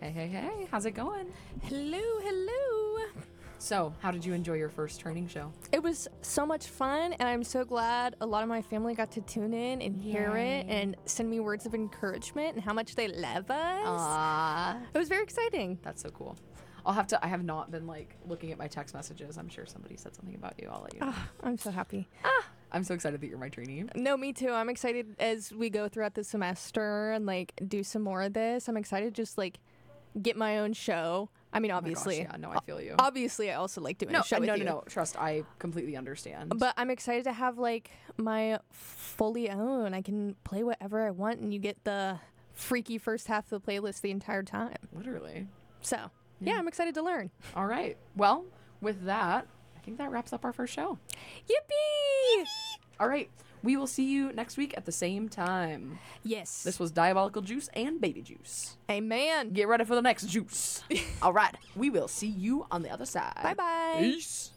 Hey, how's it going? Hello. So, how did you enjoy your first training show? It was so much fun, and I'm so glad a lot of my family got to tune in and hear it and send me words of encouragement and how much they love us. Ah, It was very exciting. that's so cool. I have not been looking at my text messages. I'm sure somebody said something about you. I'll let you know. I'm so happy. I'm so excited that you're my trainee. No, me too. I'm excited as we go throughout the semester and do some more of this. I'm excited to just get my own show. I mean, obviously. Oh my gosh, yeah, no, I feel you. Obviously, I also like doing a show with you. No. Trust, I completely understand. But I'm excited to have my fully own. I can play whatever I want, and you get the freaky first half of the playlist the entire time. Literally. So, yeah, I'm excited to learn. All right. Well, with that, I think that wraps up our first show. Yippee! All right. We will see you next week at the same time. Yes. This was Diabolical Juice and Baby Juice. Amen. Get ready for the next juice. All right. We will see you on the other side. Bye-bye. Peace.